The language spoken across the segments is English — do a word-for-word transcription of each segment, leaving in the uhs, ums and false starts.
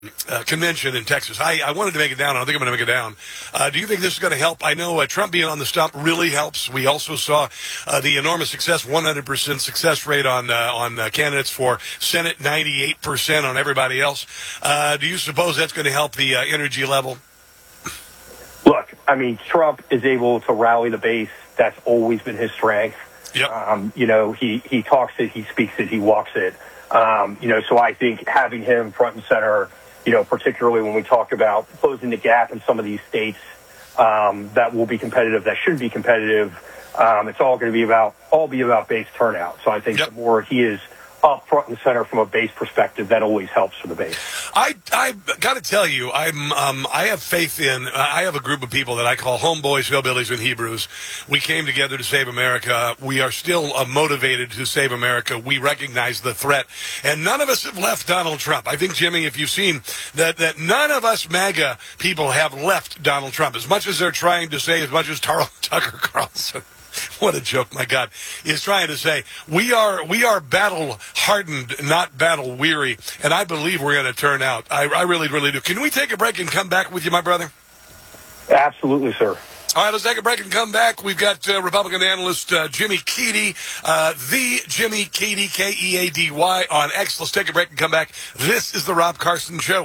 Uh, convention in Texas. I, I wanted to make it down. I don't think I'm going to make it down. Uh, do you think this is going to help? I know uh, Trump being on the stump really helps. We also saw uh, the enormous success, one hundred percent success rate on uh, on uh, candidates for Senate, ninety-eight percent on everybody else. Uh, do you suppose that's going to help the uh, energy level? Look, I mean, Trump is able to rally the base. That's always been his strength. Yep. Um, you know, he, he talks it, he speaks it, he walks it. Um, you know, so I think having him front and center, you know, particularly when we talk about closing the gap in some of these states um, that will be competitive, that should be competitive, um, it's all going to be about, all be about base turnout. So I think yep. the more he is up front and center from a base perspective, that always helps for the base. I I got to tell you, I'm um I have faith in. Uh, I have a group of people that I call homeboys, hillbillies, and Hebrews. We came together to save America. We are still uh, motivated to save America. We recognize the threat, and none of us have left Donald Trump. I think, Jimmy, if you've seen that, that none of us MAGA people have left Donald Trump. As much as they're trying to say, as much as Tar- Tucker Carlson. What a joke, my God, is trying to say. We are we are battle-hardened, not battle-weary, and I believe we're going to turn out. I, I really, really do. Can we take a break and come back with you, my brother? Absolutely, sir. All right, let's take a break and come back. We've got uh, Republican analyst uh, Jimmy Keady, uh, the Jimmy Keady, K E A D Y, on X. Let's take a break and come back. This is the Rob Carson Show.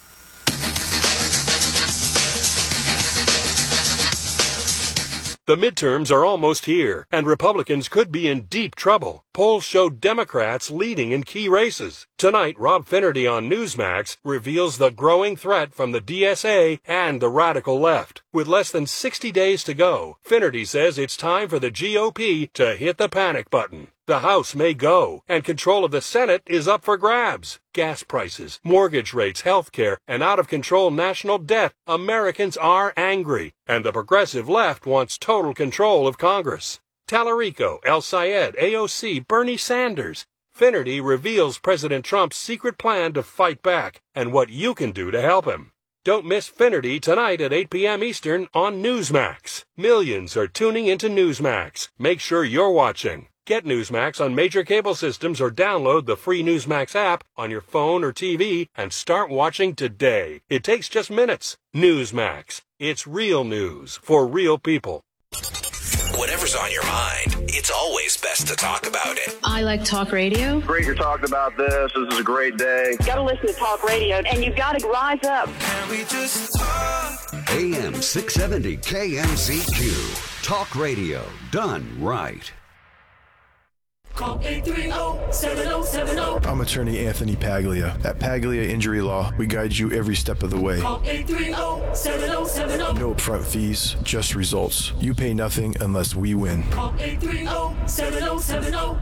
The midterms are almost here, and Republicans could be in deep trouble. Polls show Democrats leading in key races. Tonight, Rob Finnerty on Newsmax reveals the growing threat from the D S A and the radical left. With less than sixty days to go, Finnerty says it's time for the G O P to hit the panic button. The House may go, and control of the Senate is up for grabs. Gas prices, mortgage rates, health care, and out-of-control national debt. Americans are angry, and the progressive left wants total control of Congress. Tallarico, El Sayed, A O C, Bernie Sanders. Finnerty reveals President Trump's secret plan to fight back, and what you can do to help him. Don't miss Finnerty tonight at eight p.m. Eastern on Newsmax. Millions are tuning into Newsmax. Make sure you're watching. Get Newsmax on major cable systems or download the free Newsmax app on your phone or T V and start watching today. It takes just minutes. Newsmax. It's real news for real people. Whatever's on your mind, it's always best to talk about it. I like talk radio. Great you're talking about this. This is a great day. You got to listen to talk radio, and you've got to rise up. Can we just talk? A M six seventy K M Z Q. Talk radio done right. Call eight three zero, seven zero seven zero. I'm attorney Anthony Paglia. At Paglia Injury Law, we guide you every step of the way. Call eight three zero, seven zero seven zero. No upfront fees, just results. You pay nothing unless we win. Call eight three zero, seven zero seven zero.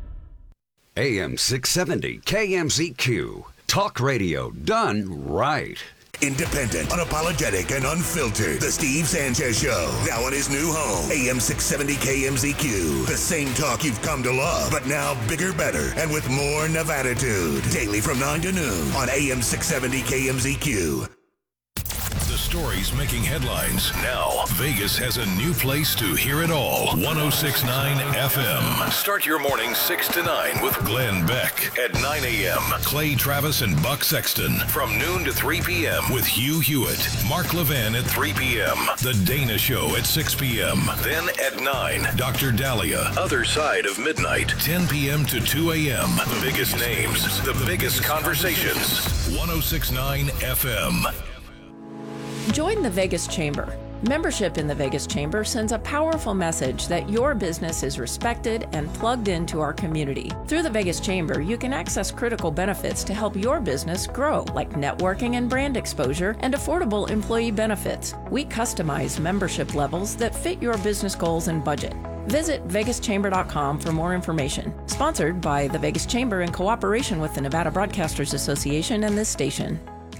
A M six seventy K M Z Q. Talk radio done right. Independent, unapologetic, and unfiltered. The Steve Sanchez Show. Now in his new home, A M six seventy K M Z Q. The same talk you've come to love, but now bigger, better, and with more Nevatitude. Daily from nine to noon on A M six seventy K M Z Q. The stories making headlines. Now, Vegas has a new place to hear it all. one oh six point nine F M. Start your morning six to nine with Glenn Beck at nine a.m. Clay Travis and Buck Sexton from noon to three p.m. with Hugh Hewitt. Mark Levin at three p.m. The Dana Show at six p.m. Then at nine, Doctor Dahlia. Other Side of Midnight, ten p.m. to two a.m. The biggest names, the biggest conversations. one oh six point nine F M. Join the Vegas Chamber. Membership in the Vegas Chamber sends a powerful message that your business is respected and plugged into our community. Through the Vegas Chamber, you can access critical benefits to help your business grow, like networking and brand exposure and affordable employee benefits. We customize membership levels that fit your business goals and budget. Visit vegas chamber dot com for more information. Sponsored by the Vegas Chamber in cooperation with the Nevada Broadcasters Association and this station.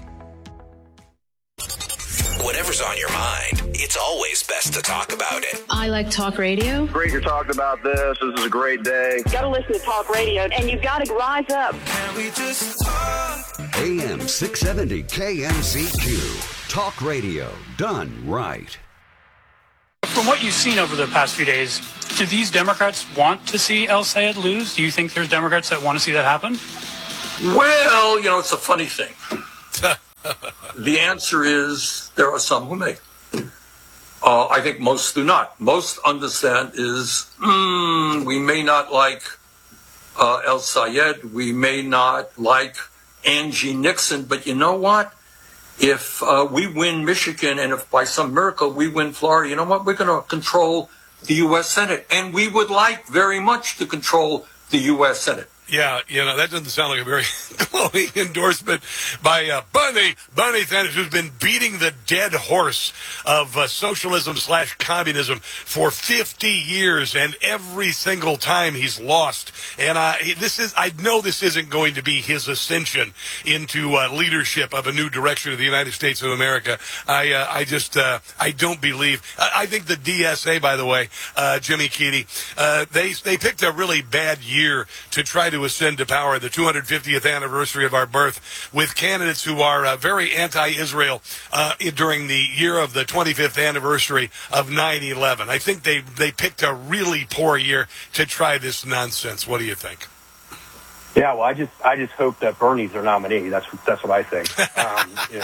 Whatever's on your mind, it's always best to talk about it. I like talk radio. Great you're talking about this. This is a great day. You got to listen to talk radio, and you've got to rise up. Can we just talk? A M six seventy K M Z Q. Talk radio done right. From what you've seen over the past few days, do these Democrats want to see El Sayed lose? Do you think there's Democrats that want to see that happen? Well, you know, it's a funny thing. the answer is there are some who may. Uh, I think most do not. Most understand is mm, we may not like uh, El Sayed, we may not like Angie Nixon, but you know what? If uh, we win Michigan and if by some miracle we win Florida, you know what? We're going to control the U S Senate. And we would like very much to control the U S Senate. Yeah, you know, that doesn't sound like a very glowing endorsement by uh, Bernie, Bernie Sanders, who's been beating the dead horse of uh, socialism slash communism for fifty years, and every single time he's lost. And uh, this is, I know this isn't going to be his ascension into uh, leadership of a new direction of the United States of America. I, uh, I just, uh, I don't believe. I, I think the D S A, by the way, uh, Jimmy Keady, uh, they they picked a really bad year to try to to ascend to power, the two hundred fiftieth anniversary of our birth, with candidates who are uh, very anti-Israel uh, during the year of the twenty-fifth anniversary of nine eleven. I think they, they picked a really poor year to try this nonsense. What do you think? Yeah, well, I just I just hope that Bernie's their nominee. That's that's what I think. Um, you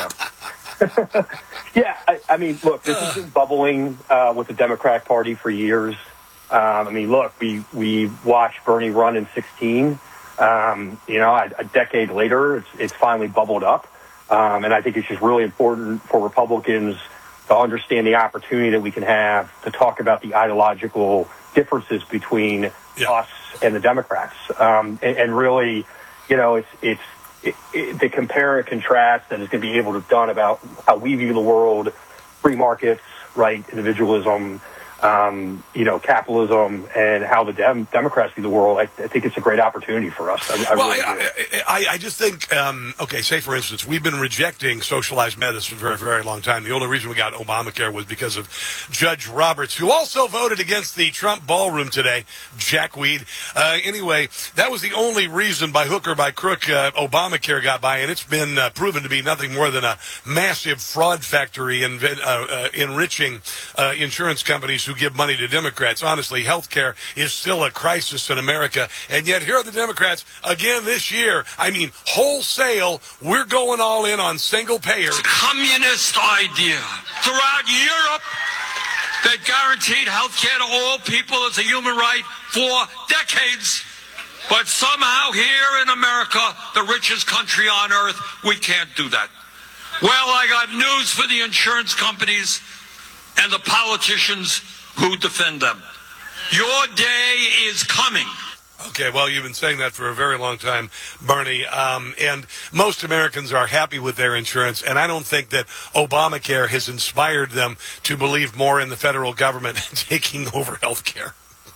know. yeah, I, I mean, look, this has been bubbling uh, with the Democratic Party for years. Um, I mean, look, we, we watched Bernie run in sixteen. Um, you know, a, a decade later, it's, it's finally bubbled up. Um, and I think it's just really important for Republicans to understand the opportunity that we can have to talk about the ideological differences between yeah. us and the Democrats. Um, and, and really, you know, it's, it's it, it, the compare and contrast that is going to be able to be done about how we view the world, free markets, right, individualism, Um, you know, capitalism, and how the dem- Democrats view the world. I, I think it's a great opportunity for us. I, I well, really I, I, I just think, um, okay, say for instance, we've been rejecting socialized medicine for a very, very long time. The only reason we got Obamacare was because of Judge Roberts, who also voted against the Trump ballroom today, jackweed. Uh, anyway, that was the only reason, by hook or by crook, uh, Obamacare got by, and it's been uh, proven to be nothing more than a massive fraud factory in, uh, uh, enriching uh, insurance companies who give money to Democrats. Honestly, health care is still a crisis in America, and yet here are the Democrats again this year. I mean, wholesale, we're going all in on single payer. It's a communist idea. Throughout Europe, they guaranteed health care to all people as a human right for decades. But somehow here in America, the richest country on earth, we can't do that. Well, I got news for the insurance companies and the politicians who defend them. Your day is coming. Okay, well, you've been saying that for a very long time, Bernie, um, and most Americans are happy with their insurance, and I don't think that Obamacare has inspired them to believe more in the federal government taking over health care.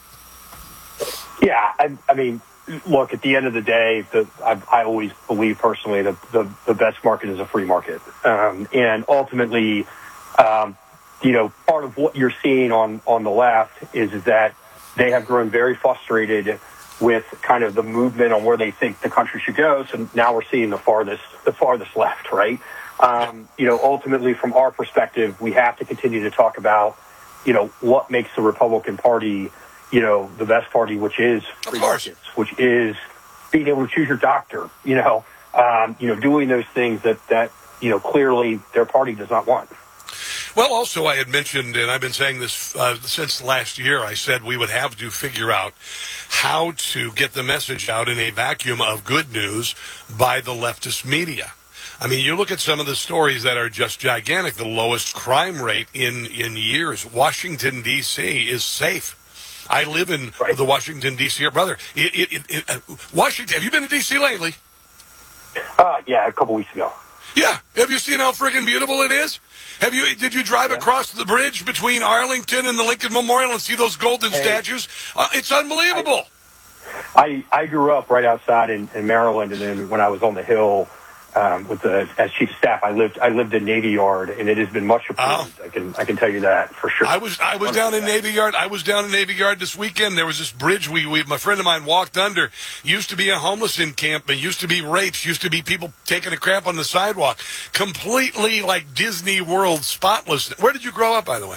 Yeah, I, I mean, look, at the end of the day, the, I, I always believe personally that the, the best market is a free market. Um, and ultimately, um, you know, part of what you're seeing on, on the left is, is that they have grown very frustrated with kind of the movement on where they think the country should go. So now we're seeing the farthest, the farthest left, right? Um, you know, ultimately, from our perspective, we have to continue to talk about, you know, what makes the Republican Party, you know, the best party, which is free markets, which is being able to choose your doctor, you know, um, you know, doing those things that, that, you know, clearly their party does not want. Well, also, I had mentioned, and I've been saying this uh, since last year, I said we would have to figure out how to get the message out in a vacuum of good news by the leftist media. I mean, you look at some of the stories that are just gigantic. The lowest crime rate in, in years. Washington, D C is safe. I live in right. the Washington, D C brother. It, it, it, it, uh, Washington, have you been to D C lately? Uh, yeah, a couple weeks ago. Yeah. Have you seen how friggin' beautiful it is? Have you? Did you drive yeah. across the bridge between Arlington and the Lincoln Memorial and see those golden hey, statues? Uh, it's unbelievable. I, I grew up right outside in, in Maryland, and then when I was on the Hill um, with the as chief of staff, I lived I lived in Navy Yard, and it has been much improved. Oh. I can I can tell you that for sure. I was I was down in Navy Yard. I was down in Navy Yard this weekend. There was this bridge we, we my friend of mine walked under. Used to be a homeless encampment. Used to be rapes. Used to be people taking a crap on the sidewalk. Completely like Disney World, spotless. Where did you grow up, by the way?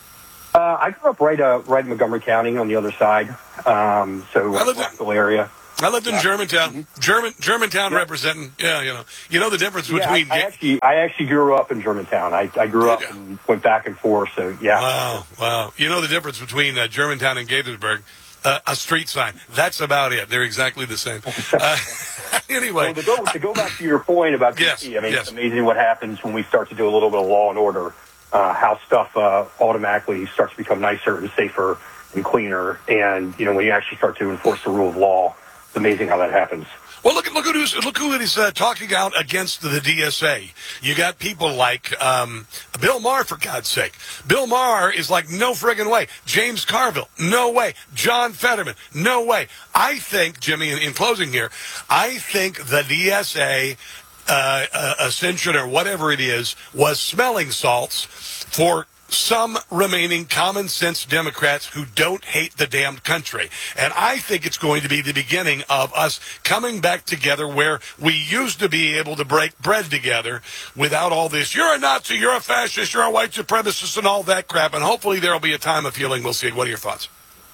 Uh, I grew up right uh, right in Montgomery County on the other side. Um, so Rockville area. I lived in yeah. Germantown. German Germantown yeah. representing. Yeah, you know, you know the difference between. Yeah, I, I actually, I actually grew up in Germantown. I, I grew up and went back and forth. So yeah. Wow, wow. You know the difference between uh, Germantown and Gaithersburg. Uh, a street sign. That's about it. They're exactly the same. Uh, anyway. Well, to, go, to go back to your point about D C, yes, I mean, yes. It's amazing what happens when we start to do a little bit of law and order, uh, how stuff uh, automatically starts to become nicer and safer and cleaner. And, you know, when you actually start to enforce the rule of law, it's amazing how that happens. Well, look, look, who's, look who is uh, talking out against the D S A. You got people like um, Bill Maher, for God's sake. Bill Maher is like, no friggin' way. James Carville, no way. John Fetterman, no way. I think, Jimmy, in, in closing here, I think the D S A uh, uh, Ascension or whatever it is was smelling salts for some remaining common sense Democrats who don't hate the damned country. And I think it's going to be the beginning of us coming back together where we used to be able to break bread together without all this, you're a Nazi, you're a fascist, you're a white supremacist, and all that crap. And hopefully there will be a time of healing. We'll see. What are your thoughts?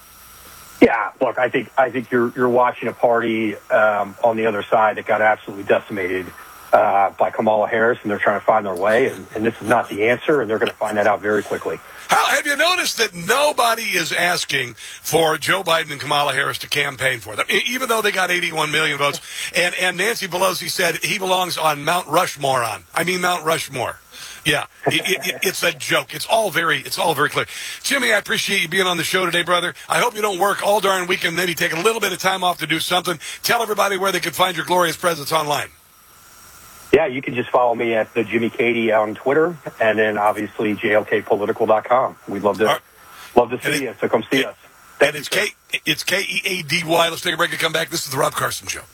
Yeah, look, I think I think you're you're watching a party um, on the other side that got absolutely decimated Uh, by Kamala Harris, and they're trying to find their way, and, and this is not the answer, and they're going to find that out very quickly. How, have you noticed that nobody is asking for Joe Biden and Kamala Harris to campaign for them, even though they got eighty-one million votes, and, and Nancy Pelosi said he belongs on Mount Rushmore on. I mean Mount Rushmore. Yeah, it, it, it's a joke. It's all very, it's all very clear. Jimmy, I appreciate you being on the show today, brother. I hope you don't work all darn weekend, maybe take a little bit of time off to do something. Tell everybody where they can find your glorious presence online. Yeah, you can just follow me at the Jimmy Cady on Twitter, and then obviously J L K political dot com. We'd love to right. love to see and you, it, so come see it, us. Thank and it's K it's K E A D Y. Let's take a break and come back. This is the Rob Carson Show.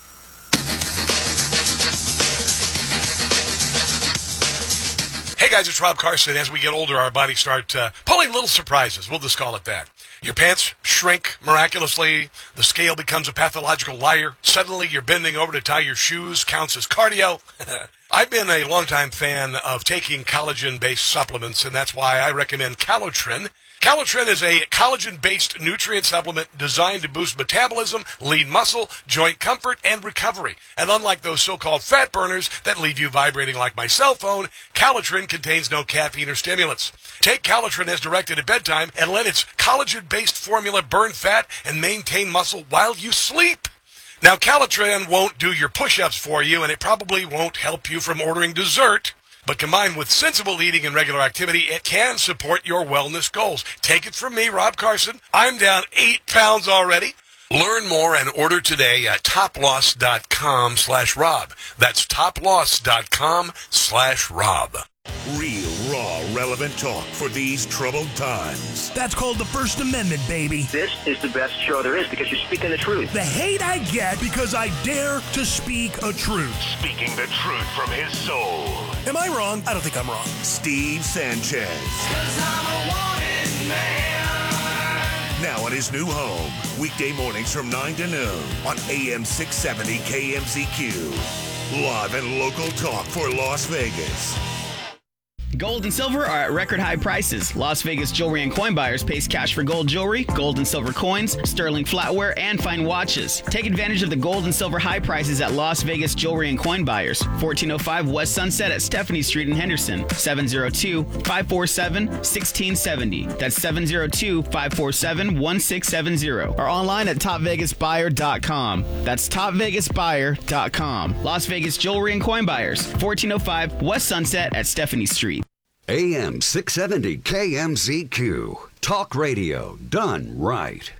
Hey guys, it's Rob Carson. As we get older, our bodies start uh, pulling little surprises. We'll just call it that. Your pants shrink miraculously. The scale becomes a pathological liar. Suddenly, you're bending over to tie your shoes. Counts as cardio. I've been a longtime fan of taking collagen-based supplements, and that's why I recommend Calotren. Calotren is a collagen-based nutrient supplement designed to boost metabolism, lean muscle, joint comfort, and recovery. And unlike those so-called fat burners that leave you vibrating like my cell phone, Calotren contains no caffeine or stimulants. Take Calotren as directed at bedtime and let its collagen-based formula burn fat and maintain muscle while you sleep. Now, Calotren won't do your push-ups for you, and it probably won't help you from ordering dessert. But combined with sensible eating and regular activity, it can support your wellness goals. Take it from me, Rob Carson. I'm down eight pounds already. Learn more and order today at toploss.com slash Rob. That's toploss.com slash Rob. Real, raw, relevant talk for these troubled times. That's called the First Amendment, baby. This is the best show there is because you're speaking the truth. The hate I get because I dare to speak a truth. Speaking the truth from his soul. Am I wrong? I don't think I'm wrong. Steve Sanchez. 'Cause I'm a wanted man. Now at his new home, weekday mornings from nine to noon on A M six seventy K M Z Q. Live and local talk for Las Vegas. Gold and silver are at record high prices. Las Vegas Jewelry and Coin Buyers pays cash for gold jewelry, gold and silver coins, sterling flatware, and fine watches. Take advantage of the gold and silver high prices at Las Vegas Jewelry and Coin Buyers. fourteen oh five West Sunset at Stephanie Street in Henderson. seven oh two, five four seven, one six seven oh. That's seven oh two, five four seven, one six seven oh. Or online at top vegas buyer dot com. That's top vegas buyer dot com. Las Vegas Jewelry and Coin Buyers. fourteen oh five West Sunset at Stephanie Street. A M six seventy K M Z Q. Talk radio done right.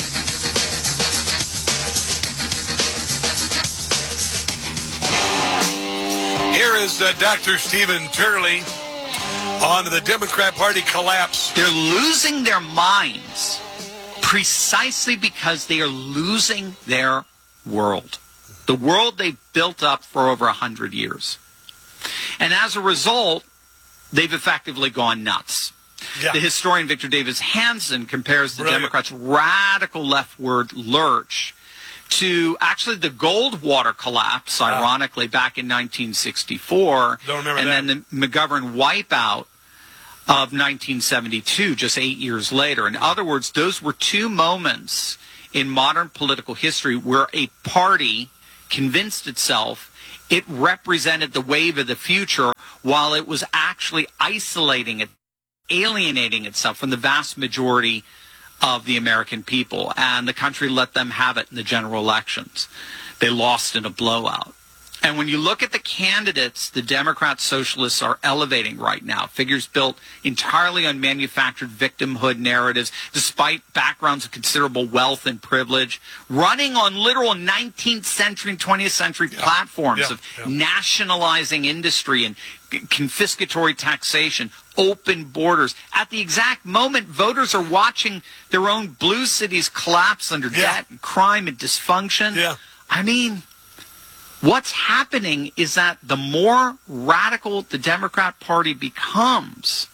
Here is uh, Doctor Stephen Turley on the Democrat Party collapse. They're losing their minds precisely because they are losing their world. The world they've built up for over one hundred years. And as a result, they've effectively gone nuts. Yeah. The historian Victor Davis Hanson compares the Brilliant. Democrats' radical leftward lurch to actually the Goldwater collapse, uh, ironically, back in nineteen sixty-four. Don't remember and that. then the McGovern wipeout of nineteen seventy-two, just eight years later. In other words, those were two moments in modern political history where a party convinced itself it represented the wave of the future while it was actually isolating it, alienating itself from the vast majority of the American people. And the country let them have it in the general elections. They lost in a blowout. And when you look at the candidates the Democrat socialists are elevating right now, figures built entirely on manufactured victimhood narratives, despite backgrounds of considerable wealth and privilege, running on literal nineteenth century and twentieth century yeah. platforms yeah. of yeah. nationalizing industry and confiscatory taxation, open borders. At the exact moment, voters are watching their own blue cities collapse under yeah. debt and crime and dysfunction. Yeah. I mean, what's happening is that the more radical the Democrat Party becomes,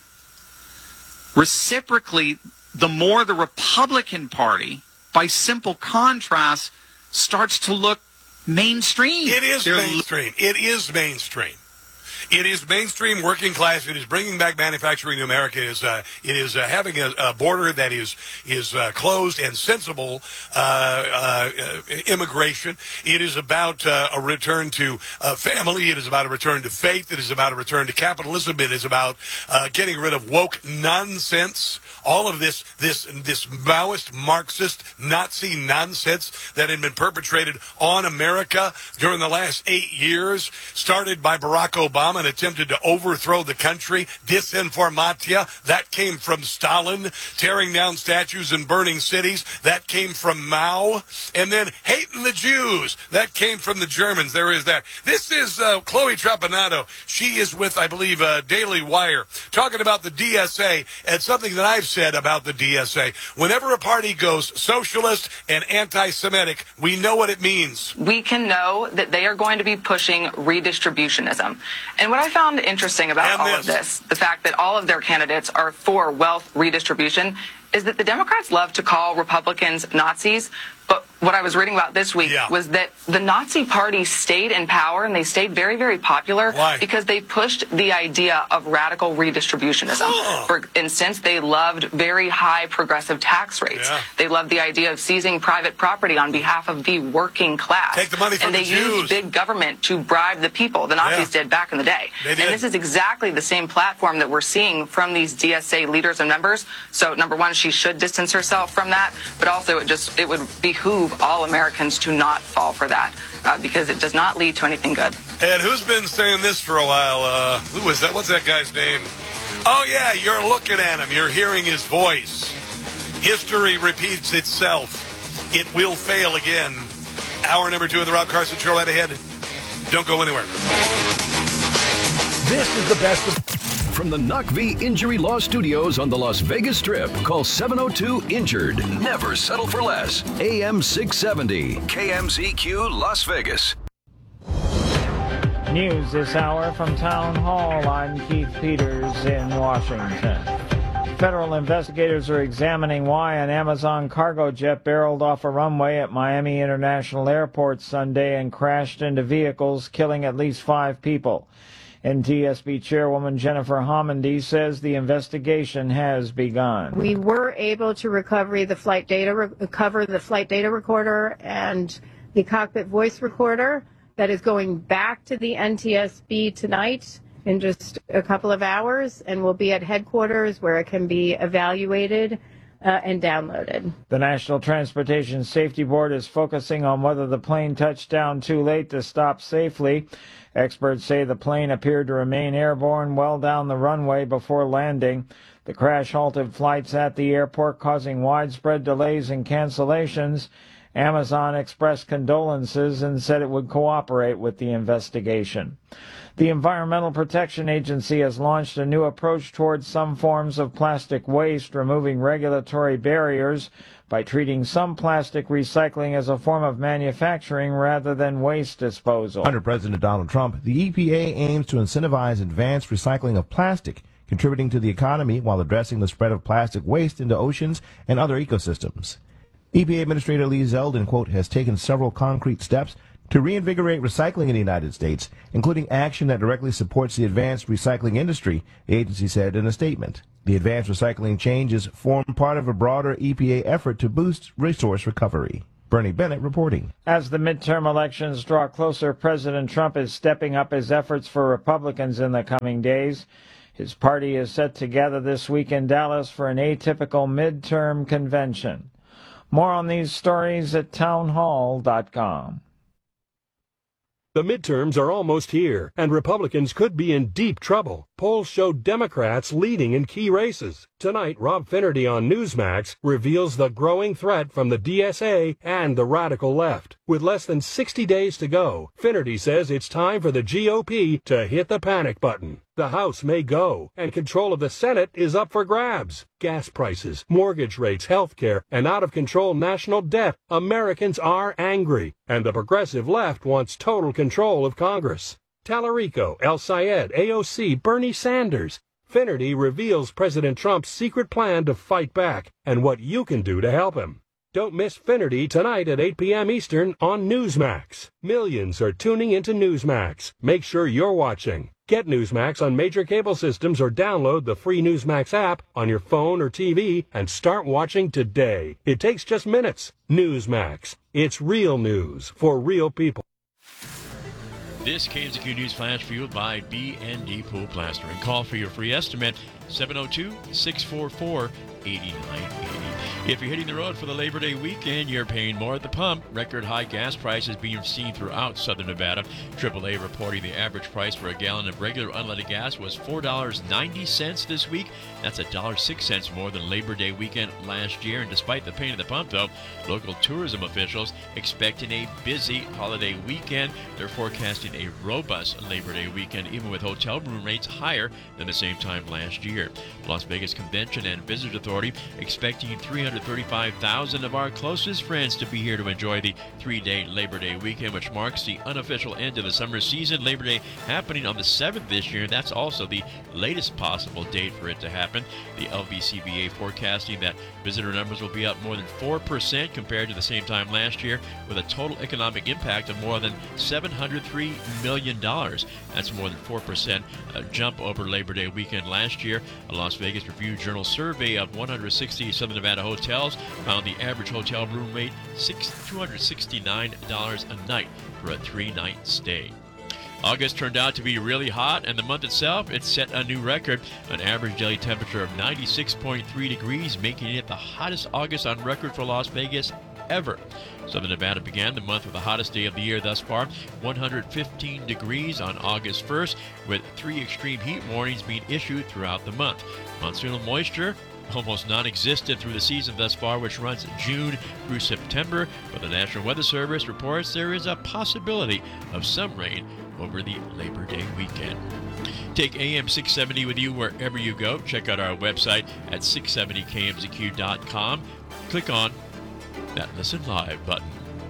reciprocally, the more the Republican Party, by simple contrast, starts to look mainstream. It is They're mainstream. It is mainstream. It is mainstream working class. It is bringing back manufacturing to America. It is, uh, it is uh, having a, a border that is is uh, closed and sensible uh, uh, immigration. It is about uh, a return to uh, family. It is about a return to faith. It is about a return to capitalism. It is about uh, getting rid of woke nonsense. All of this, this, this Maoist, Marxist, Nazi nonsense that had been perpetrated on America during the last eight years, started by Barack Obama and attempted to overthrow the country. Disinformatia, that came from Stalin. Tearing down statues and burning cities, that came from Mao. And then hating the Jews, that came from the Germans. There is that. This is uh, Chloe Trapanado. She is with, I believe, uh, Daily Wire, talking about the D S A and something that I've said about the D S A. Whenever a party goes socialist and anti-Semitic, we know what it means. We can know that they are going to be pushing redistributionism. And what I found interesting about and all this. of this, the fact that all of their candidates are for wealth redistribution, is that the Democrats love to call Republicans Nazis. But what I was reading about this week yeah. was that the Nazi Party stayed in power, and they stayed very, very popular Why? because they pushed the idea of radical redistributionism. Oh. For instance, they loved very high progressive tax rates. Yeah. They loved the idea of seizing private property on behalf of the working class. Take the money from and they the Jews. used big government to bribe the people. The Nazis Yeah. did back in the day. They did. And this is exactly the same platform that we're seeing from these D S A leaders and members. So, number one, she should distance herself from that, but also it just it would behoove all Americans to not fall for that uh, because it does not lead to anything good. And who's been saying this for a while? Uh, who is that? What's that guy's name? Oh, yeah, you're looking at him. You're hearing his voice. History repeats itself. It will fail again. Hour number two of the Rob Carson Show right ahead. Don't go anywhere. This is the best of... From the N U C V Injury Law Studios on the Las Vegas Strip, call seven oh two injured. Never settle for less. A M six seventy, K M Z Q, Las Vegas. News this hour from Town Hall. I'm Keith Peters in Washington. Federal investigators are examining why an Amazon cargo jet barreled off a runway at Miami International Airport Sunday and crashed into vehicles, killing at least five people. N T S B Chairwoman Jennifer Homendy says the investigation has begun. We were able to recover the flight data, recover the flight data recorder and the cockpit voice recorder. That is going back to the N T S B tonight in just a couple of hours, and will be at headquarters where it can be evaluated uh, and downloaded. The National Transportation Safety Board is focusing on whether the plane touched down too late to stop safely. Experts say the plane appeared to remain airborne well down the runway before landing. The crash halted flights at the airport, causing widespread delays and cancellations. Amazon expressed condolences and said it would cooperate with the investigation. The Environmental Protection Agency has launched a new approach towards some forms of plastic waste, removing regulatory barriers by treating some plastic recycling as a form of manufacturing rather than waste disposal. Under President Donald Trump, the E P A aims to incentivize advanced recycling of plastic, contributing to the economy while addressing the spread of plastic waste into oceans and other ecosystems. E P A Administrator Lee Zeldin, quote, has taken several concrete steps to reinvigorate recycling in the United States, including action that directly supports the advanced recycling industry, the agency said in a statement. The advanced recycling changes form part of a broader E P A effort to boost resource recovery. Bernie Bennett reporting. As the midterm elections draw closer, President Trump is stepping up his efforts for Republicans in the coming days. His party is set to gather this week in Dallas for an atypical midterm convention. More on these stories at townhall dot com. The midterms are almost here, and Republicans could be in deep trouble. Polls show Democrats leading in key races. Tonight, Rob Finnerty on Newsmax reveals the growing threat from the D S A and the radical left. With less than sixty days to go, Finnerty says it's time for the G O P to hit the panic button. The House may go, and control of the Senate is up for grabs. Gas prices, mortgage rates, health care, and out-of-control national debt. Americans are angry, and the progressive left wants total control of Congress. Tallarico, El Sayed, A O C, Bernie Sanders. Finnerty reveals President Trump's secret plan to fight back and what you can do to help him. Don't miss Finnerty tonight at eight p.m. Eastern on Newsmax. Millions are tuning into Newsmax. Make sure you're watching. Get Newsmax on major cable systems or download the free Newsmax app on your phone or T V and start watching today. It takes just minutes. Newsmax. It's real news for real people. This K M Z Q News Flash fueled by B and D Pool Plastering. Call for your free estimate, seven oh two, six four four, eight nine eight zero. If you're hitting the road for the Labor Day weekend, you're paying more at the pump. Record high gas prices being seen throughout southern Nevada. triple A reporting the average price for a gallon of regular unleaded gas was four dollars and ninety cents this week. That's one dollar and six cents more than Labor Day weekend last year. And despite the pain at the pump, though, local tourism officials expecting a busy holiday weekend. They're forecasting a robust Labor Day weekend, even with hotel room rates higher than the same time last year. Las Vegas Convention and Visitors Authority expecting three hundred thirty-five thousand of our closest friends to be here to enjoy the three-day Labor Day weekend, which marks the unofficial end of the summer season. Labor Day happening on the seventh this year. That's also the latest possible date for it to happen. The L V C V A forecasting that visitor numbers will be up more than four percent compared to the same time last year, with a total economic impact of more than seven hundred three million dollars. That's more than four percent uh, jump over Labor Day weekend last year. A Las Vegas Review-Journal survey of one hundred sixty Southern Nevada hotels found the average hotel room rate two hundred sixty-nine dollars a night for a three-night stay. August turned out to be really hot, and the month itself, it set a new record, an average daily temperature of ninety-six point three degrees, making it the hottest August on record for Las Vegas ever. Southern Nevada began the month with the hottest day of the year thus far, one hundred fifteen degrees on August first, with three extreme heat warnings being issued throughout the month. Monsoonal moisture almost non-existent through the season thus far, which runs June through September, but the National Weather Service reports there is a possibility of some rain over the Labor Day weekend. Take A M six seventy with you wherever you go. Check out our website at six seventy K M Z Q dot com. Click on that Listen Live button.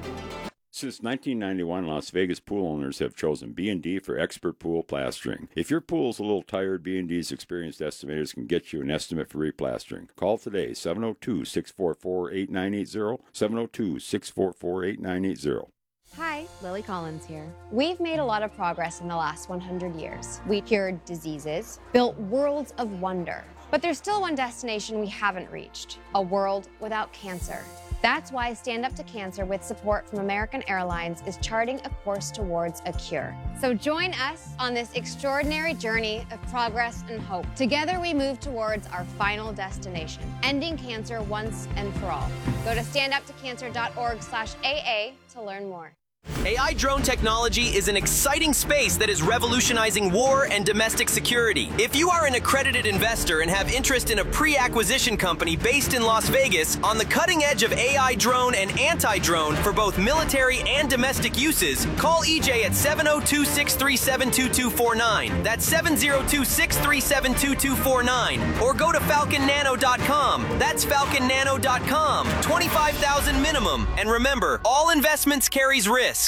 Since nineteen ninety-one, Las Vegas pool owners have chosen B and D for expert pool plastering. If your pool's a little tired, B and D's experienced estimators can get you an estimate for replastering. Call today, seven oh two, six four four, eight nine eight zero, seven oh two, six four four, eight nine eight zero. Hi, Lily Collins here. We've made a lot of progress in the last one hundred years. We cured diseases, built worlds of wonder. But there's still one destination we haven't reached, a world without cancer. That's why Stand Up to Cancer, with support from American Airlines, is charting a course towards a cure. So join us on this extraordinary journey of progress and hope. Together we move towards our final destination, ending cancer once and for all. Go to stand up to cancer dot org slash A A to learn more. A I drone technology is an exciting space that is revolutionizing war and domestic security. If you are an accredited investor and have interest in a pre-acquisition company based in Las Vegas on the cutting edge of A I drone and anti-drone for both military and domestic uses, call E J at seven oh two, six three seven, two two four nine. That's seven oh two, six three seven, two two four nine. Or go to falcon nano dot com. That's falcon nano dot com. twenty-five thousand dollars minimum. And remember, all investments carries risk.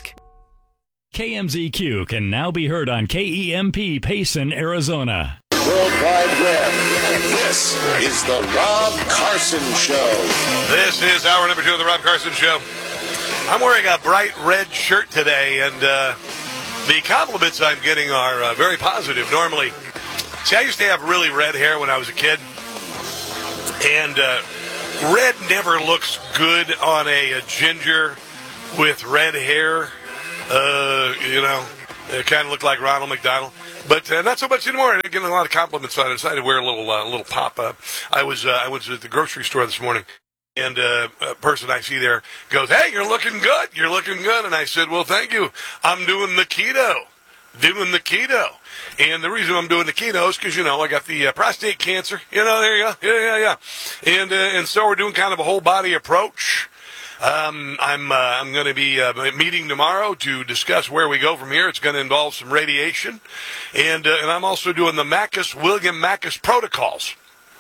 K M Z Q can now be heard on K E M P Payson, Arizona. Worldwide Web. This is the Rob Carson Show. This is hour number two of the Rob Carson Show. I'm wearing a bright red shirt today, and uh, the compliments I'm getting are uh, very positive. Normally, see, I used to have really red hair when I was a kid, And uh, red never looks good on a, a ginger with red hair. Uh, you know, it kind of looked like Ronald McDonald. But uh, not so much anymore. I'm getting a lot of compliments on it. I decided to wear a little uh, little pop-up. I was uh, I was at the grocery store this morning, and uh, a person I see there goes, "Hey, you're looking good. You're looking good." And I said, "Well, thank you. I'm doing the keto, doing the keto." And the reason I'm doing the keto is because, you know, I got the uh, prostate cancer. You know, there you go. Yeah, yeah, yeah. And uh, and so we're doing kind of a whole body approach. Um, I'm uh, I'm going to be uh, meeting tomorrow to discuss where we go from here. It's going to involve some radiation, and uh, and I'm also doing the Macus William Macus protocols,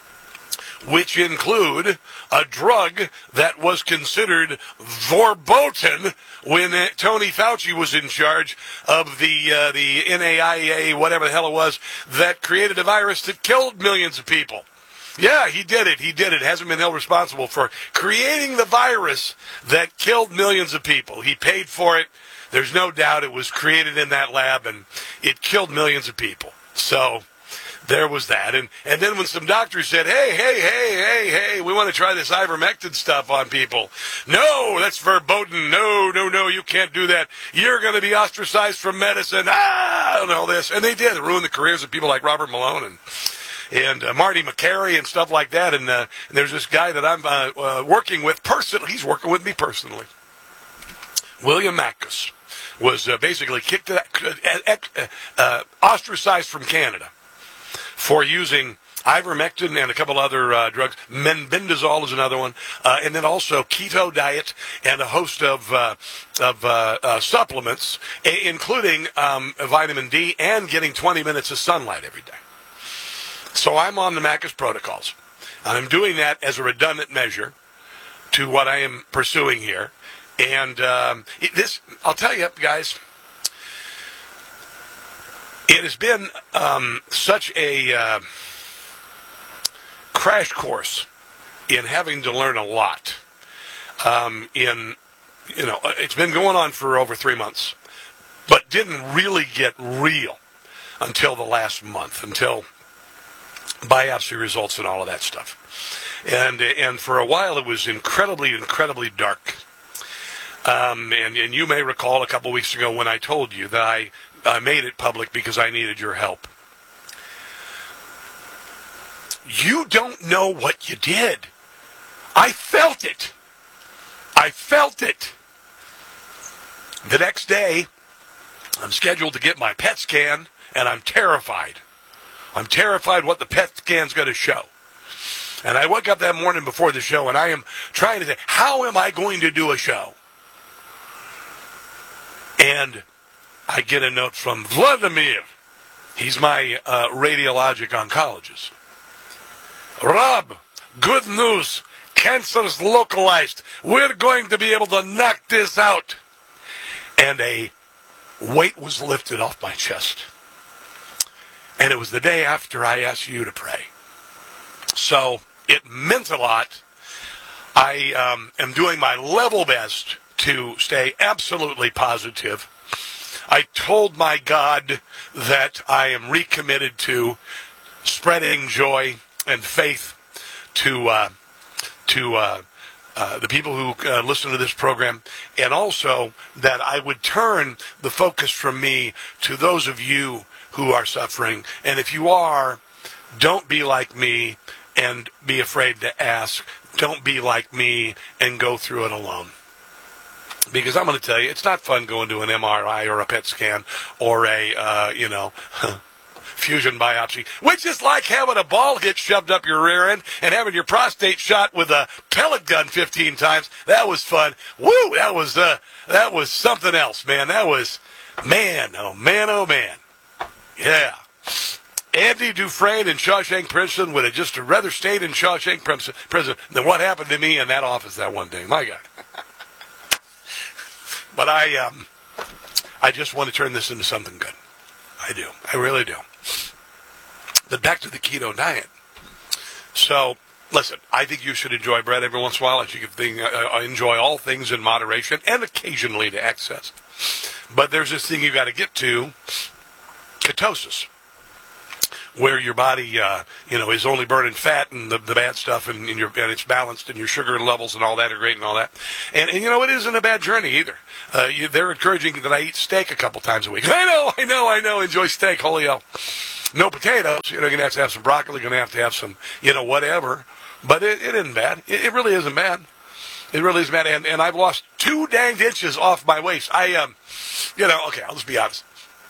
which include a drug that was considered verboten when uh, Tony Fauci was in charge of the uh, the N A I A, whatever the hell it was, that created a virus that killed millions of people. Yeah, he did it. He did it. Hasn't been held responsible for creating the virus that killed millions of people. He paid for it. There's no doubt it was created in that lab, and it killed millions of people. So there was that. And and then when some doctors said, hey, hey, hey, hey, hey, we want to try this ivermectin stuff on people. No, that's verboten. No, no, no, you can't do that. You're going to be ostracized from medicine. Ah, and all this. And they did. It ruined the careers of people like Robert Malone and and uh, Marty McCary and stuff like that. And, uh, and there's this guy that I'm uh, uh, working with personally. He's working with me personally. William Macus was uh, basically kicked, uh, uh, uh, ostracized from Canada for using ivermectin and a couple other uh, drugs. Mebendazole is another one. Uh, and then also keto diet and a host of uh, of uh, uh, supplements, a- including um, vitamin D and getting twenty minutes of sunlight every day. So I'm on the Macus protocols. I'm doing that as a redundant measure to what I am pursuing here. And um, it, this, I'll tell you, guys, it has been um, such a uh, crash course in having to learn a lot. Um, in, you know, it's been going on for over three months, but didn't really get real until the last month, until biopsy results and all of that stuff. And and for a while it was incredibly, incredibly dark. Um, and, and you may recall a couple weeks ago when I told you that I, I made it public because I needed your help. You don't know what you did. I felt it. I felt it. The next day, I'm scheduled to get my P E T scan, and I'm terrified. I'm terrified what the P E T scan's going to show. And I woke up that morning before the show, and I am trying to think, how am I going to do a show? And I get a note from Vladimir. He's my uh, radiologic oncologist. Rob, good news. Cancer's localized. We're going to be able to knock this out. And a weight was lifted off my chest. And it was the day after I asked you to pray. So it meant a lot. I um, am doing my level best to stay absolutely positive. I told my God that I am recommitted to spreading joy and faith to uh, to uh, uh, the people who uh, listen to this program, and also that I would turn the focus from me to those of you who are suffering. And if you are, don't be like me and be afraid to ask. Don't be like me and go through it alone. Because I'm going to tell you, it's not fun going to an M R I or a P E T scan or a, uh, you know, fusion biopsy, which is like having a ball hit shoved up your rear end and having your prostate shot with a pellet gun fifteen times. That was fun. Woo! That was, uh, that was something else, man. That was, man, oh man, oh man. Yeah. Andy Dufresne in Shawshank Prison would have just rather stayed in Shawshank Prison than what happened to me in that office that one day. My God. But I, um, I just want to turn this into something good. I do. I really do. But back to the keto diet. So, listen, I think you should enjoy bread every once in a while. I think you can uh, enjoy all things in moderation and occasionally to excess. But there's this thing you got to get to, ketosis, where your body, uh, you know, is only burning fat and the, the bad stuff, and, and, your, and it's balanced, and your sugar levels and all that are great and all that. And, and you know, it isn't a bad journey either. Uh, you, they're encouraging that I eat steak a couple times a week. I know, I know, I know. Enjoy steak, holy hell. No potatoes. You know, you're going to have to have some broccoli. You're going to have to have some, you know, whatever. But it, it isn't bad. It, it really isn't bad. It really isn't bad. And, and I've lost two dang inches off my waist. I, um, you know, okay, I'll just be honest.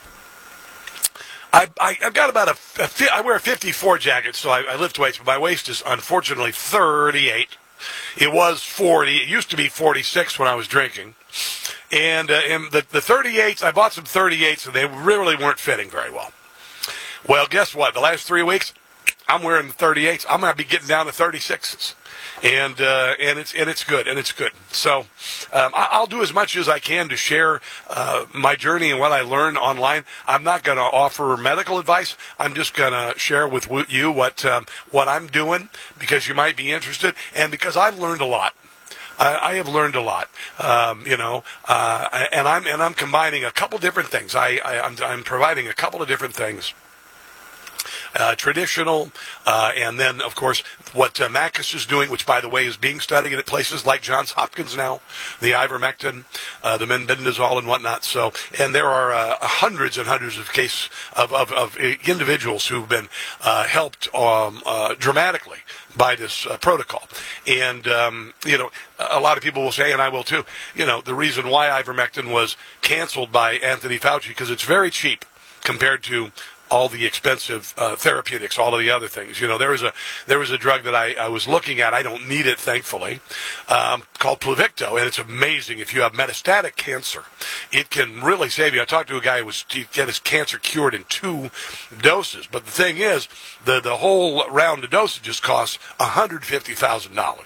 I, I, I've got about a, a, I wear a fifty-four jacket, so I, I lift weights, but my waist is unfortunately thirty-eight. It was forty. It used to be forty-six when I was drinking. And, uh, and the, the thirty-eights, I bought some thirty-eights, and they really weren't fitting very well. Well, guess what? The last three weeks, I'm wearing the thirty-eights. I'm going to be getting down to thirty-sixes. And uh, and it's and it's good, and it's good. So um, I, I'll do as much as I can to share uh, my journey and what I learned online. I'm not going to offer medical advice. I'm just going to share with you what um, what I'm doing, because you might be interested, and because I've learned a lot. I, I have learned a lot, um, you know, uh, and I'm and I'm combining a couple different things. I, I I'm, I'm providing a couple of different things. Uh, traditional, uh, and then, of course, what uh, Macus is doing, which, by the way, is being studied at places like Johns Hopkins now, the ivermectin, uh, the mebendazole, and whatnot. So, and there are uh, hundreds and hundreds of cases of, of, of individuals who've been uh, helped um, uh, dramatically by this uh, protocol. And, um, you know, a lot of people will say, and I will too, you know, the reason why ivermectin was canceled by Anthony Fauci, because it's very cheap compared to all the expensive uh, therapeutics, all of the other things. You know, there was a there was a drug that I, I was looking at. I don't need it, thankfully, um, called Pluvicto, and it's amazing. If you have metastatic cancer, it can really save you. I talked to a guy who was to get his cancer cured in two doses. But the thing is, the the whole round of dosages costs one hundred fifty thousand dollars.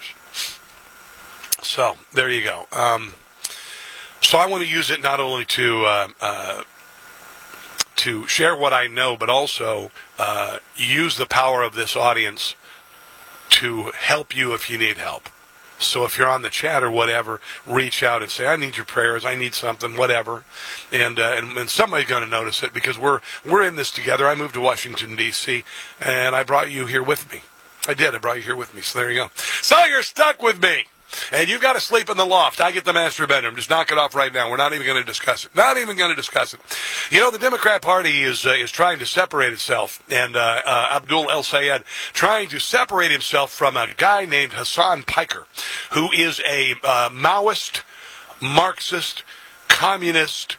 So there you go. Um, so I want to use it not only to uh, uh, to share what I know, but also uh, use the power of this audience to help you if you need help. So if you're on the chat or whatever, reach out and say, I need your prayers, I need something, whatever. And uh, and, and somebody's going to notice it, because we're we're in this together. I moved to Washington, D C, and I brought you here with me. I did. I brought you here with me. So there you go. So you're stuck with me. And you've got to sleep in the loft. I get the master bedroom. Just knock it off right now. We're not even going to discuss it. Not even going to discuss it. You know, the Democrat Party is uh, is trying to separate itself, and uh, uh, Abdul El-Sayed trying to separate himself from a guy named Hassan Piker, who is a uh, Maoist, Marxist, communist,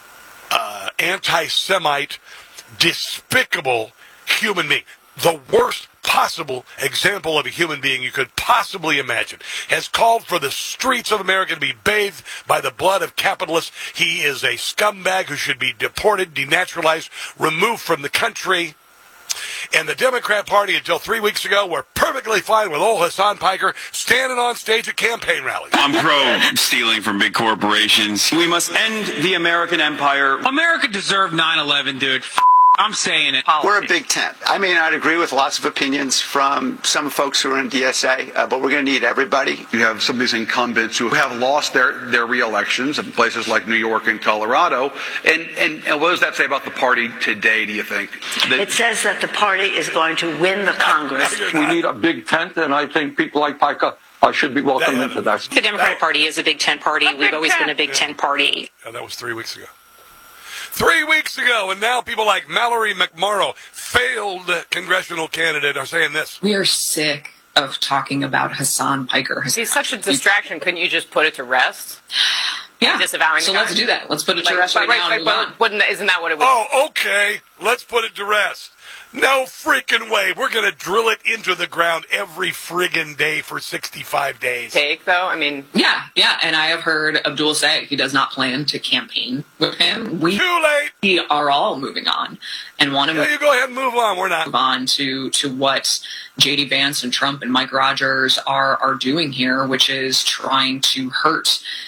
uh, anti-Semite, despicable human being. The worst possible example of a human being you could possibly imagine, has called for the streets of America to be bathed by the blood of capitalists. He is a scumbag who should be deported, denaturalized, removed from the country. And the Democrat Party, until three weeks ago, were perfectly fine with old Hassan Piker standing on stage at campaign rallies. I'm pro stealing from big corporations. We must end the American empire. America deserved nine eleven, dude. F- I'm saying it. We're a big tent. I may not agree with lots of opinions from some folks who are in D S A, uh, but we're going to need everybody. You have some of these incumbents who have lost their, their re-elections in places like New York and Colorado. And, and, and what does that say about the party today, do you think? That it says that the party is going to win the Congress. We need a big tent, and I think people like Piker uh, should be welcomed into that. The Democratic Party is a big tent party. We've always been a big tent party. And that was three weeks ago. Three weeks ago, and now people like Mallory McMorrow, failed congressional candidate, are saying this. We are sick of talking about Hassan Piker. He's such a distraction. Couldn't you just put it to rest? Yeah. Disavowing so the let's guy? do that. Let's put it to like, rest right, right now. Right, and but move wouldn't, isn't that what it was? Oh, okay. Let's put it to rest. No freaking way. We're going to drill it into the ground every friggin' day for sixty-five days. Take, though? I mean... Yeah, yeah. And I have heard Abdul say he does not plan to campaign with him. We Too late. We are all moving on and want to yeah, move, you go ahead and move on. We're not. Move on to, to what J D Vance and Trump and Mike Rogers are, are doing here, which is trying to hurt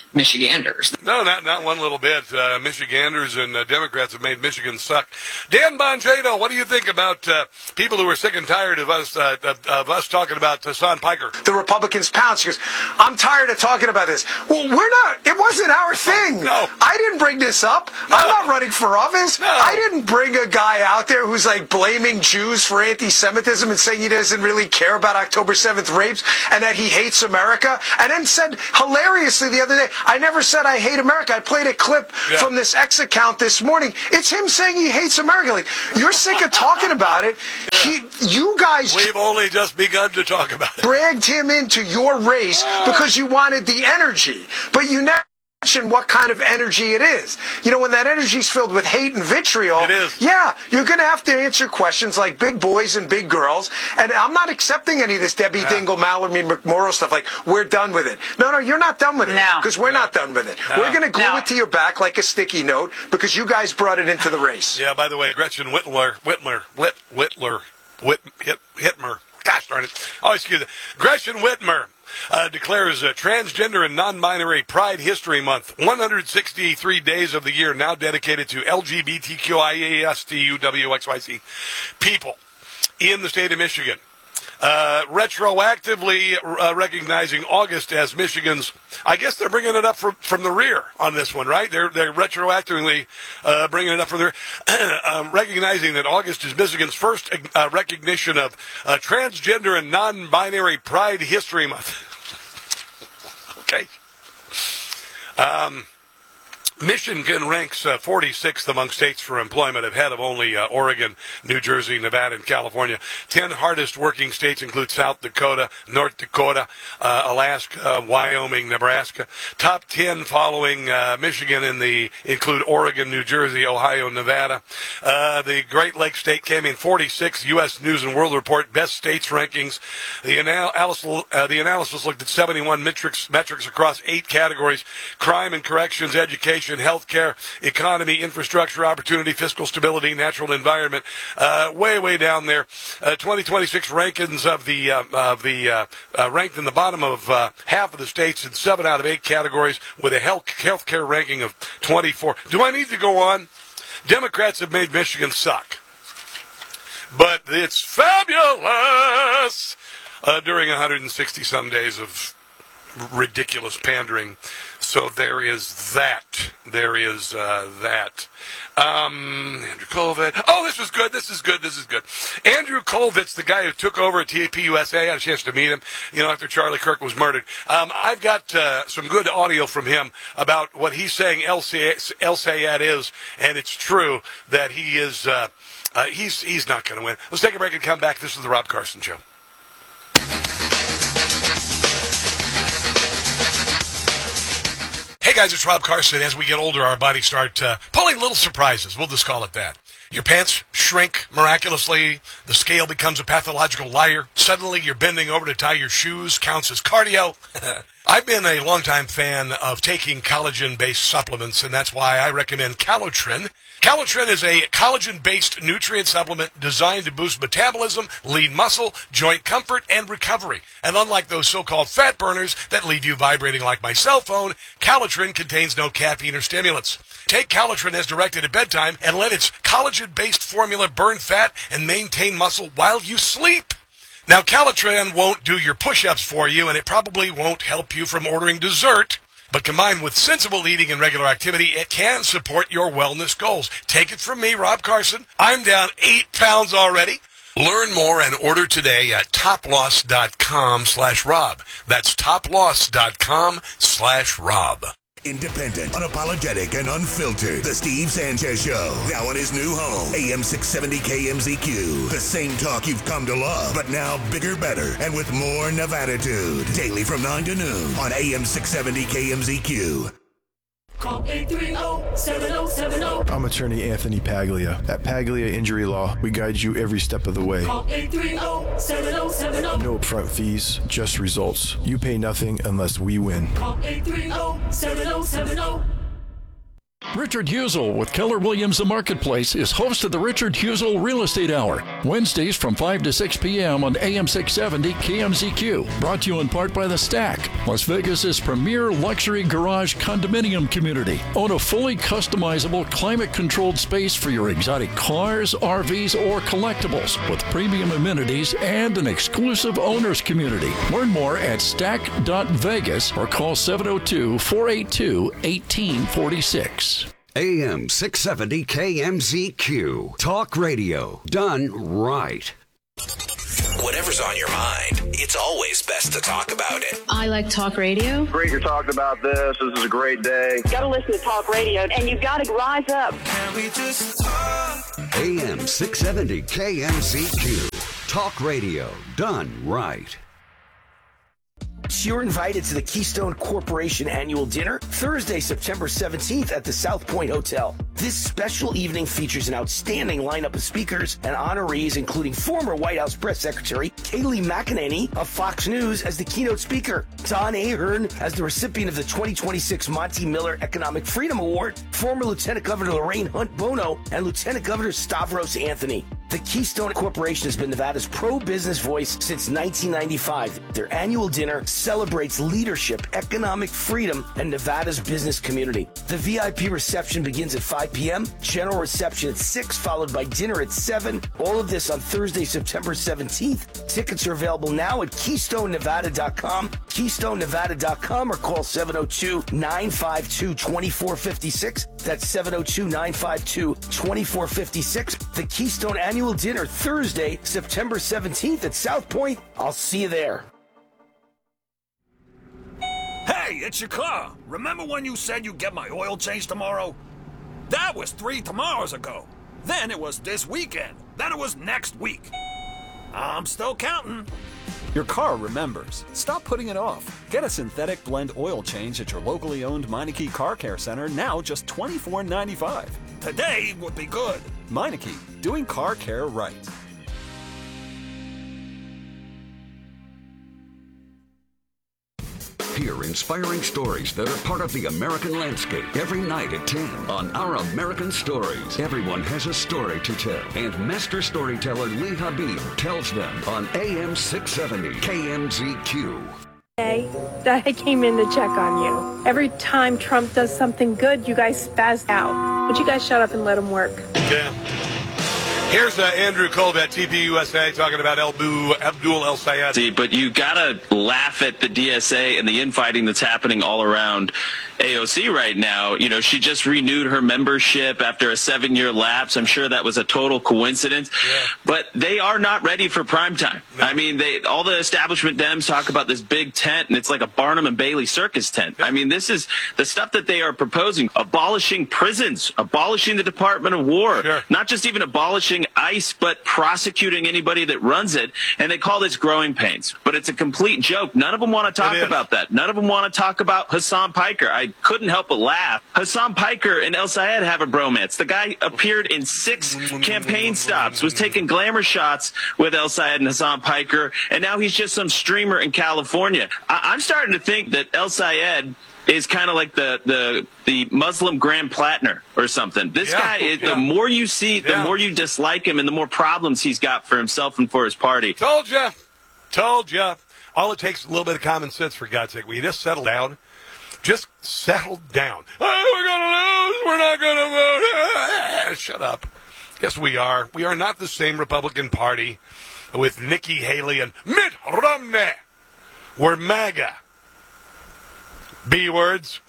Michiganders. No, not not one little bit. Uh, Michiganders and uh, Democrats have made Michigan suck. Dan Bongino, what do you think about uh, people who are sick and tired of us uh, of, of us talking about Hassan Piker? The Republicans pounce. She goes, I'm tired of talking about this. Well, we're not. It wasn't our thing. No. I didn't bring this up. No. I'm not running for office. No. I didn't bring a guy out there who's like blaming Jews for anti-Semitism and saying he doesn't really care about October seventh rapes and that he hates America. And then said hilariously the other day, I never said I hate America. I played a clip yeah. from this X account this morning. It's him saying he hates America. Like, you're sick of talking about it. Yeah. He, you guys... We've only just begun to talk about it. Dragged him into your race because you wanted the energy. But you never mentioned what kind of energy it is. You know, when that energy is filled with hate and vitriol, it is. Yeah, you're going to have to answer questions like big boys and big girls. And I'm not accepting any of this Debbie yeah. Dingle, Mallory McMorrow stuff like, we're done with it. No, no, you're not done with it. No. Because we're no. not done with it. No. We're going to glue no. it to your back like a sticky note because you guys brought it into the race. Yeah, by the way, Gretchen Whitler, Whitmer, Whit, Whitler, Whit, Hit, Hitmer, gosh darn it. Oh, excuse me. Gretchen Whitmer. Uh, declares uh, Transgender and Non-Binary Pride History Month. one hundred sixty-three days of the year now dedicated to L G B T Q I A S T U W X Y Z people in the state of Michigan. Uh, retroactively uh, recognizing August as Michigan's, I guess they're bringing it up from, from the rear on this one, right? They're they're retroactively uh, bringing it up from the rear, um, recognizing that August is Michigan's first uh, recognition of uh, Transgender and Non-Binary Pride History Month. Okay. Um, Michigan ranks uh, forty-sixth among states for employment, ahead of only uh, Oregon, New Jersey, Nevada, and California. Ten hardest working states include South Dakota, North Dakota, uh, Alaska, uh, Wyoming, Nebraska. Top ten following uh, Michigan in the include Oregon, New Jersey, Ohio, Nevada. Uh, the Great Lakes state came in forty-sixth. U S News and World Report best states rankings. The analysis, uh, the analysis looked at seventy-one metrics, metrics across eight categories: crime and corrections, education, healthcare, economy, infrastructure, opportunity, fiscal stability, natural environment, uh, way, way down there. Uh, twenty twenty-six rankings of the uh, of the uh, uh, ranked in the bottom of uh, half of the states in seven out of eight categories, with a health healthcare ranking of twenty-four. Do I need to go on? Democrats have made Michigan suck, but it's fabulous uh, during one hundred sixty some days of ridiculous pandering. So there is that. There is uh, that. Um, Andrew Kolvitz. Oh, this was good. This is good. This is good. Andrew Kolvitz, the guy who took over at T P U S A, I had a chance to meet him, you know, after Charlie Kirk was murdered. Um, I've got uh, some good audio from him about what he's saying El Sayed is, and it's true that he is, uh, uh, he's, he's not going to win. Let's take a break and come back. This is the Rob Carson Show. Hey guys, it's Rob Carson. As we get older, our bodies start uh, pulling little surprises. We'll just call it that. Your pants shrink miraculously. The scale becomes a pathological liar. Suddenly, you're bending over to tie your shoes. Counts as cardio. I've been a longtime fan of taking collagen-based supplements, and that's why I recommend Calotren. Calotren is a collagen-based nutrient supplement designed to boost metabolism, lean muscle, joint comfort, and recovery. And unlike those so-called fat burners that leave you vibrating like my cell phone, Calotren contains no caffeine or stimulants. Take Calotren as directed at bedtime and let its collagen-based formula burn fat and maintain muscle while you sleep. Now, Calotren won't do your push-ups for you, and it probably won't help you from ordering dessert. But combined with sensible eating and regular activity, it can support your wellness goals. Take it from me, Rob Carson. I'm down eight pounds already. Learn more and order today at toploss.com slash Rob. That's toploss.com slash Rob. Independent, unapologetic, and unfiltered. The Steve Sanchez Show. Now on his new home, A M six seventy K M Z Q. The same talk you've come to love, but now bigger, better, and with more Nevada-tude. Daily from nine to noon on A M six seventy K M Z Q. Call eight three zero, seven zero seven zero. I'm attorney Anthony Paglia. At Paglia Injury Law, we guide you every step of the way. Call eight three zero, seven zero seven zero. No upfront fees, just results. You pay nothing unless we win. Call eight three zero, seven zero seven zero. Richard Husel with Keller Williams The Marketplace is host of the Richard Husel Real Estate Hour, Wednesdays from five to six p.m. on A M six seventy K M Z Q. Brought to you in part by The Stack, Las Vegas's premier luxury garage condominium community. Own a fully customizable, climate-controlled space for your exotic cars, R Vs, or collectibles with premium amenities and an exclusive owners community. Learn more at stack dot vegas or call seven oh two, four eight two, one eight four six. A M six seventy K M Z Q. Talk radio done right. Whatever's on your mind, it's always best to talk about it. I like talk radio. Great you're talking about this. This is a great day. You gotta listen to talk radio, and you've got to rise up. Can we just talk? A M six seventy K M Z Q. Talk radio done right. You're invited to the Keystone Corporation Annual Dinner Thursday, September seventeenth at the South Point Hotel. This special evening features an outstanding lineup of speakers and honorees, including former White House Press Secretary Kayleigh McEnany of Fox News as the keynote speaker, Don Ahern as the recipient of the twenty twenty-six Monty Miller Economic Freedom Award, former Lieutenant Governor Lorraine Hunt Bono, and Lieutenant Governor Stavros Anthony. The Keystone Corporation has been Nevada's pro-business voice since nineteen ninety-five. Their annual dinner celebrates leadership, economic freedom, and Nevada's business community. The V I P reception begins at five p.m., general reception at six, followed by dinner at seven. All of this on Thursday, September seventeenth. Tickets are available now at keystone nevada dot com, keystone nevada dot com, or call seven oh two, nine five two, two four five six. That's seven oh two, nine five two, two four five six. The Keystone Annual Dinner, Thursday, September seventeenth at South Point. I'll see you there. Hey, it's your car. Remember when you said you'd get my oil change tomorrow? That was three tomorrows ago. Then it was this weekend. Then it was next week. I'm still counting. Your car remembers. Stop putting it off. Get a synthetic blend oil change at your locally owned Meineke Car Care Center, now just twenty-four ninety-five. Today would be good. Meineke, doing car care right. Hear inspiring stories that are part of the American landscape every night at ten on Our American Stories. Everyone has a story to tell, and master storyteller Lee Habib tells them on A M six seventy K M Z Q. Hey, I came in to check on you. Every time Trump does something good, you guys spaz out. Would you guys shut up and let him work? Yeah. Here's uh, Andrew Kolb at T P U S A talking about Abdul El Sayed. See, but you gotta laugh at the D S A and the infighting that's happening all around A O C right now. You know, she just renewed her membership after a seven-year lapse. I'm sure that was a total coincidence. Yeah. But they are not ready for prime time. No. I mean, they all the establishment Dems talk about this big tent, and it's like a Barnum and Bailey circus tent. Yeah. I mean, this is the stuff that they are proposing: abolishing prisons, abolishing the Department of War, sure. Not just even abolishing ICE, but prosecuting anybody that runs it. And they call this growing pains. But it's a complete joke. None of them want to talk about that. None of them want to talk about Hassan Piker. I couldn't help but laugh. Hassan Piker and El Sayed have a bromance. The guy appeared in six campaign stops, was taking glamour shots with El Sayed and Hassan Piker, and now he's just some streamer in California. I- I'm starting to think that El Sayed is kind of like the, the the Muslim Graham Plattner or something. This yeah, guy, is, yeah. the more you see, the yeah. more you dislike him, and the more problems he's got for himself and for his party. Told you. Told you. All it takes is a little bit of common sense, for God's sake. Will you just settle down? Just settle down. Oh, we're going to lose. We're not going to vote. Shut up. Yes, we are. We are not the same Republican Party with Nikki Haley and Mitt Romney. We're MAGA. B words.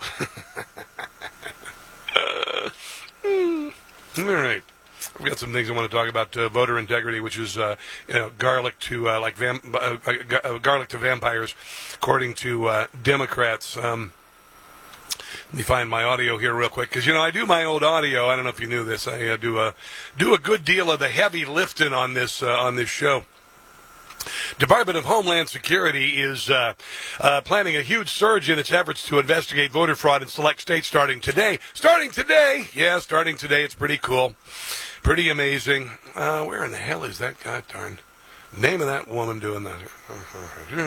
uh, mm, all right. We've got some things I want to talk about. Uh, voter integrity, which is uh, you know, garlic to uh, like vam- uh, uh, garlic to vampires, according to uh, Democrats. Um, let me find my audio here real quick, because you know I do my old audio. I don't know if you knew this. I uh, do a do a good deal of the heavy lifting on this uh, on this show. Department of Homeland Security is uh, uh, planning a huge surge in its efforts to investigate voter fraud in select states starting today. Starting today? Yeah, starting today. It's pretty cool. Pretty amazing. Uh, where in the hell is that god darn name of that woman doing that?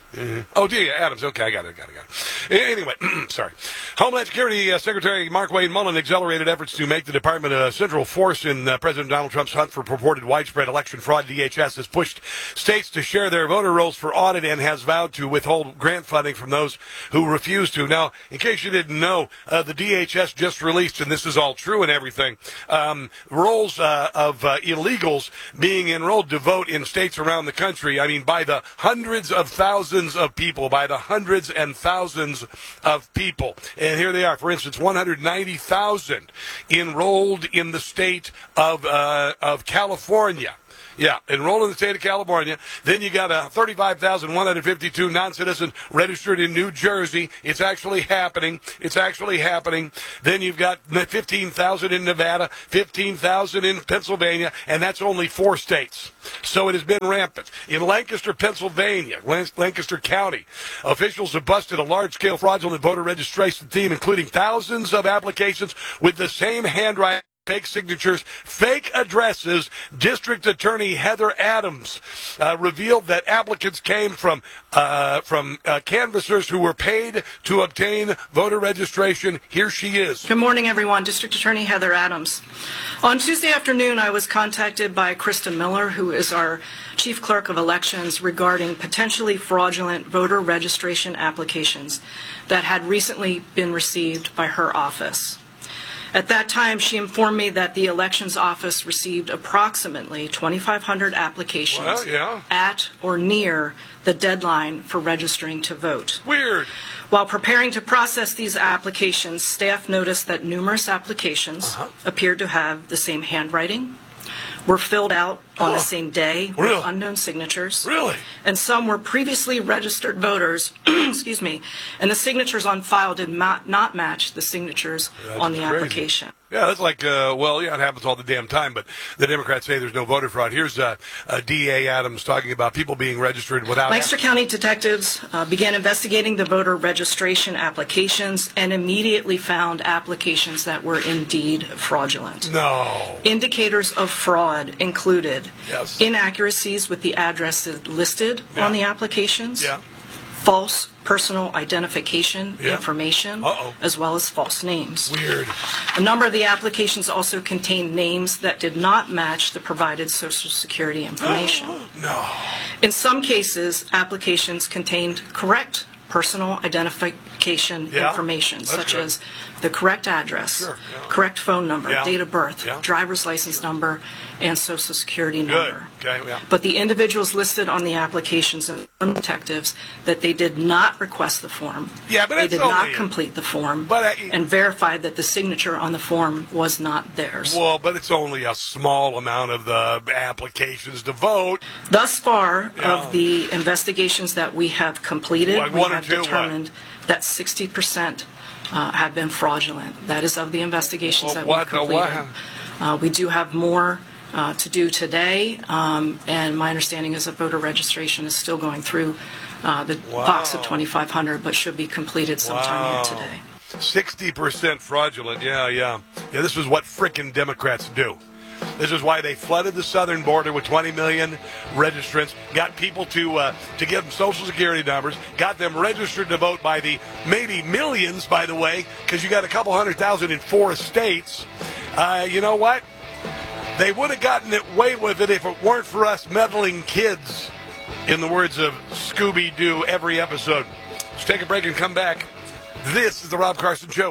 Mm-hmm. Oh, yeah, Adams. Okay, I got it, got it, got it. Anyway, sorry. Homeland Security uh, Secretary Mark Wayne Mullen accelerated efforts to make the department a central force in uh, President Donald Trump's hunt for purported widespread election fraud. D H S has pushed states to share their voter rolls for audit and has vowed to withhold grant funding from those who refuse to. Now, in case you didn't know, uh, the D H S just released, and this is all true and everything, um, rolls uh, of uh, illegals being enrolled to vote in states around the country. I mean, by the hundreds of thousands of people, by the hundreds and thousands of people. And here they are. For instance, one hundred ninety thousand enrolled in the state of uh, of California. Yeah, enrolled in the state of California. Then you got uh, thirty-five thousand one hundred fifty-two non-citizens registered in New Jersey. It's actually happening. It's actually happening. Then you've got fifteen thousand in Nevada, fifteen thousand in Pennsylvania, and that's only four states. So it has been rampant. In Lancaster, Pennsylvania, Lancaster County, officials have busted a large-scale fraudulent voter registration team, including thousands of applications with the same handwriting, fake signatures, fake addresses. District Attorney Heather Adams uh, revealed that applicants came from uh, from uh, canvassers who were paid to obtain voter registration. Here she is. Good morning, everyone. District Attorney Heather Adams. On Tuesday afternoon, I was contacted by Kristen Miller, who is our Chief Clerk of Elections, regarding potentially fraudulent voter registration applications that had recently been received by her office. At that time, she informed me that the elections office received approximately twenty-five hundred applications well, yeah. at or near the deadline for registering to vote. Weird. While preparing to process these applications, staff noticed that numerous applications uh-huh. appeared to have the same handwriting, were filled out on oh. the same day really? with unknown signatures. Really? And some were previously registered voters, excuse me, and the signatures on file did not, not match the signatures That's on the crazy. application. Yeah, that's like, uh, well, yeah, it happens all the damn time, but the Democrats say there's no voter fraud. Here's uh, uh, D A Adams talking about people being registered without... Lancaster County detectives uh, began investigating the voter registration applications and immediately found applications that were indeed fraudulent. No. Indicators of fraud included yes. inaccuracies with the addresses listed yeah. on the applications, yeah. false personal identification yeah. information, Uh-oh. as well as false names. Weird. A number of the applications also contained names that did not match the provided Social Security information. No. In some cases, applications contained correct personal identification yeah. information, That's such good. as the correct address, sure. yeah. correct phone number, yeah. date of birth, yeah. driver's license number, and Social Security Good. number. Okay, yeah. But the individuals listed on the applications informed detectives that they did not request the form. Yeah, but they it's did only, not complete the form, but I, and verified that the signature on the form was not theirs. Well, but it's only a small amount of the applications to vote. Thus far, yeah. of the investigations that we have completed, like we one have or two, determined what? that sixty percent uh, have been fraudulent. That is of the investigations well, that what, we've completed. Uh, we do have more uh, to do today, um, and my understanding is that voter registration is still going through uh, the wow. box of twenty-five hundred, but should be completed sometime wow. here today. sixty percent fraudulent, yeah, yeah. Yeah, this is what frickin' Democrats do. This is why they flooded the southern border with twenty million registrants, got people to uh, to give them Social Security numbers, got them registered to vote by the maybe millions, by the way, because you got a couple hundred thousand in four states. Uh, you know what? They would have gotten away with it if it weren't for us meddling kids, in the words of Scooby-Doo every episode. Let's take a break and come back. This is the Rob Carson Show.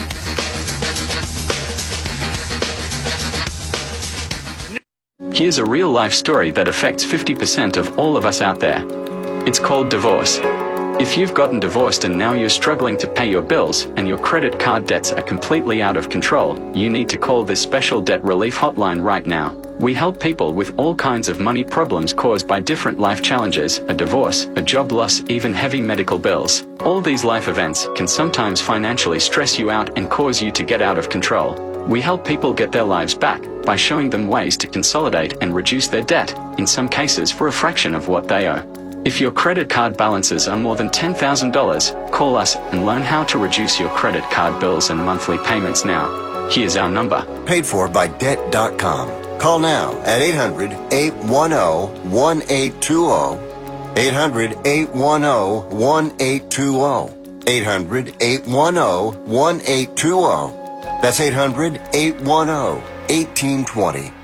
Here's a real-life story that affects fifty percent of all of us out there. It's called divorce. If you've gotten divorced and now you're struggling to pay your bills and your credit card debts are completely out of control, you need to call this special debt relief hotline right now. We help people with all kinds of money problems caused by different life challenges, a divorce, a job loss, even heavy medical bills. All these life events can sometimes financially stress you out and cause you to get out of control. We help people get their lives back by showing them ways to consolidate and reduce their debt, in some cases for a fraction of what they owe. If your credit card balances are more than ten thousand dollars, call us and learn how to reduce your credit card bills and monthly payments now. Here's our number. Paid for by debt dot com. Call now at eight hundred, eight one zero, one eight two zero eight hundred, eight one zero, one eight two zero. eight hundred, eight one zero, one eight two zero. That's eight hundred, eight one zero, one eight two zero.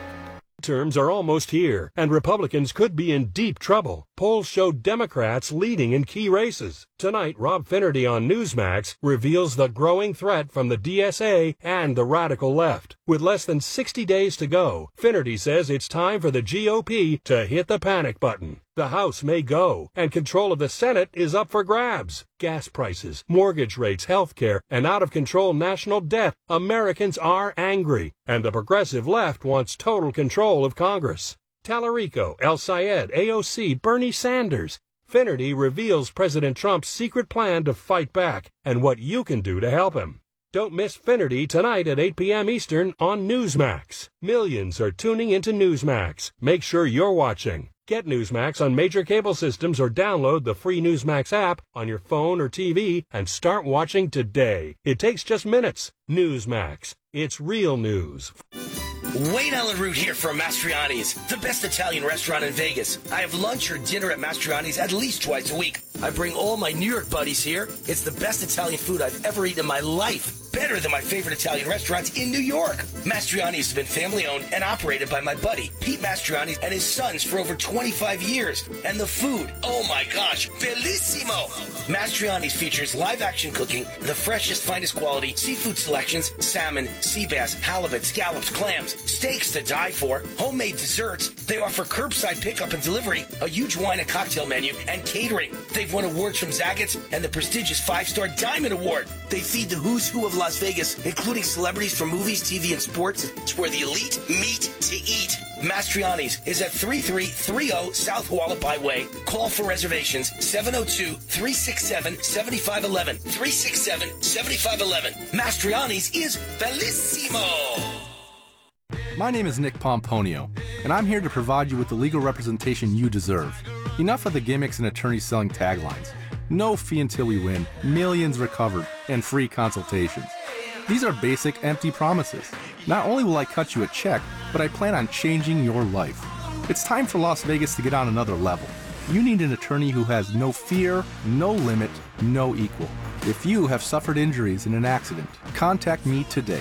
Terms are almost here, and Republicans could be in deep trouble. Polls show Democrats leading in key races. Tonight, Rob Finnerty on Newsmax reveals the growing threat from the D S A and the radical left. With less than sixty days to go, Finnerty says it's time for the G O P to hit the panic button. The House may go, and control of the Senate is up for grabs. Gas prices, mortgage rates, health care, and out-of-control national debt. Americans are angry, and the progressive left wants total control of Congress. Tallarico, El Sayed, A O C, Bernie Sanders. Finnerty reveals President Trump's secret plan to fight back and what you can do to help him. Don't miss Finnerty tonight at eight p.m. Eastern on Newsmax. Millions are tuning into Newsmax. Make sure you're watching. Get Newsmax on major cable systems or download the free Newsmax app on your phone or T V and start watching today. It takes just minutes. Newsmax. It's real news. Wayne Allen Root here from Mastriani's, the best Italian restaurant in Vegas. I have lunch or dinner at Mastriani's at least twice a week. I bring all my New York buddies here. It's the best Italian food I've ever eaten in my life. Better than my favorite Italian restaurants in New York. Mastriani's has been family-owned and operated by my buddy, Pete Mastriani, and his sons for over twenty-five years. And the food, oh my gosh, bellissimo! Mastriani's features live-action cooking, the freshest, finest quality, seafood selections, salmon, sea bass, halibut, scallops, clams, steaks to die for, homemade desserts. They offer curbside pickup and delivery, a huge wine and cocktail menu, and catering. They've won awards from Zagat's and the prestigious five-star Diamond Award. They feed the who's who of Las Vegas, including celebrities from movies, T V, and sports. It's where the elite meet to eat. Mastriani's is at thirty-three thirty South Hualapai Way. Call for reservations seven oh two, three six seven, seven five one one. three six seven, seven five one one. Mastriani's is bellissimo. My name is Nick Pomponio, and I'm here to provide you with the legal representation you deserve. Enough of the gimmicks and attorneys selling taglines. No fee until we win, millions recovered, and free consultations. These are basic, empty promises. Not only will I cut you a check, but I plan on changing your life. It's time for Las Vegas to get on another level. You need an attorney who has no fear, no limit, no equal. If you have suffered injuries in an accident, contact me today.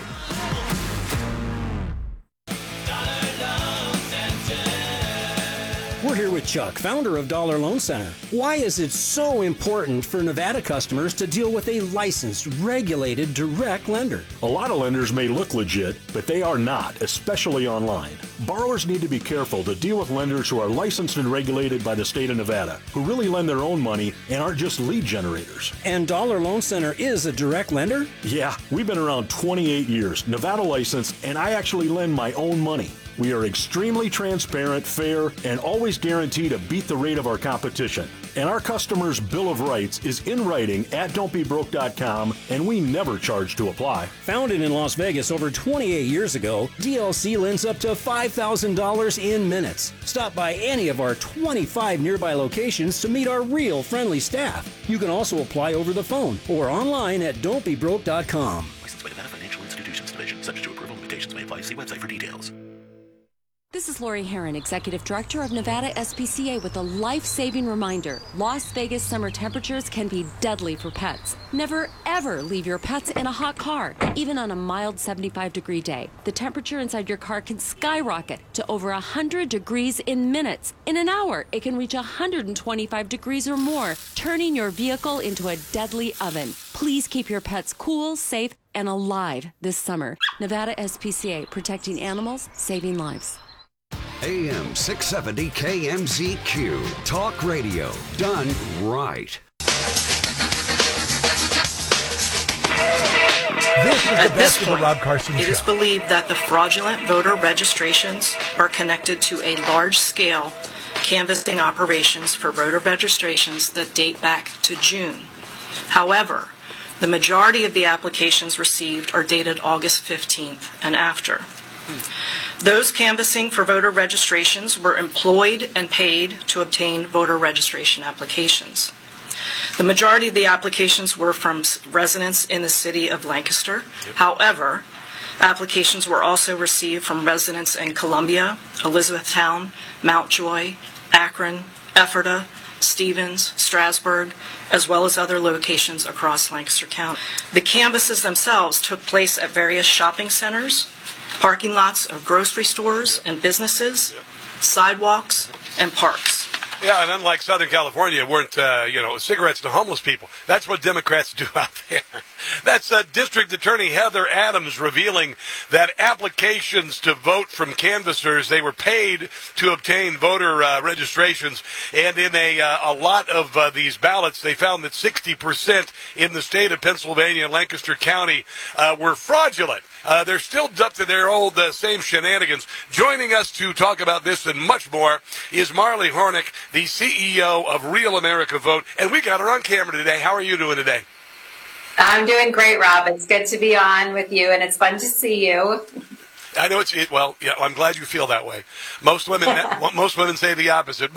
We're here with Chuck, founder of Dollar Loan Center. Why is it so important for Nevada customers to deal with a licensed, regulated, direct lender? A lot of lenders may look legit, but they are not, especially online. Borrowers need to be careful to deal with lenders who are licensed and regulated by the state of Nevada, who really lend their own money and aren't just lead generators. And Dollar Loan Center is a direct lender? Yeah, we've been around twenty-eight years, Nevada licensed, and I actually lend my own money. We are extremely transparent, fair, and always guarantee to beat the rate of our competition. And our customers' Bill of Rights is in writing at don't be broke dot com, and we never charge to apply. Founded in Las Vegas over twenty-eight years ago, D L C lends up to five thousand dollars in minutes. Stop by any of our twenty-five nearby locations to meet our real friendly staff. You can also apply over the phone or online at don't be broke dot com. Licensed by Nevada Financial Institutions Division. Subject to approval, limitations may apply. See website for details. This is Lori Herron, Executive Director of Nevada S P C A, with a life-saving reminder. Las Vegas summer temperatures can be deadly for pets. Never, ever leave your pets in a hot car. Even on a mild seventy-five degree day, the temperature inside your car can skyrocket to over one hundred degrees in minutes. In an hour, it can reach one hundred twenty-five degrees or more, turning your vehicle into a deadly oven. Please keep your pets cool, safe, and alive this summer. Nevada S P C A, protecting animals, saving lives. A M six seventy K M Z Q. Talk radio done right. This is At this point, Rob Carson it show. is believed that the fraudulent voter registrations are connected to a large-scale canvassing operations for voter registrations that date back to June. However, the majority of the applications received are dated August fifteenth and after. Those canvassing for voter registrations were employed and paid to obtain voter registration applications. The majority of the applications were from residents in the city of Lancaster. However, applications were also received from residents in Columbia, Elizabethtown, Mount Joy, Akron, Ephrata, Stevens, Strasburg, as well as other locations across Lancaster County. The canvasses themselves took place at various shopping centers, parking lots of grocery stores and businesses, sidewalks, and parks. Yeah, and unlike Southern California, it weren't, uh, you know, cigarettes to homeless people. That's what Democrats do out there. That's uh, District Attorney Heather Adams revealing that applications to vote from canvassers, they were paid to obtain voter uh, registrations, and in a, uh, a lot of uh, these ballots, they found that sixty percent in the state of Pennsylvania and Lancaster County uh, were fraudulent. Uh, they're still up to their old uh, same shenanigans. Joining us to talk about this and much more is Marley Hornick, the C E O of Real America Vote, and we got her on camera today. How are you doing today? I'm doing great, Rob. It's good to be on with you, and it's fun to see you. I know it's it. Well, yeah, I'm glad you feel that way. Most women, most women say the opposite.